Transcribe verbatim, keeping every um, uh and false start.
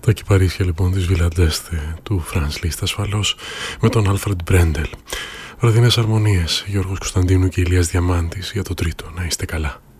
Τα κυπαρίσια λοιπόν της Βιλαντέστε του Φρανς Λίστ, ασφαλώς με τον Άλφρεντ Μπρέντελ. Βραδινές αρμονίες, Γιώργος Κωνσταντίνου και Ηλίας Διαμάντης για το τρίτο. Να είστε καλά.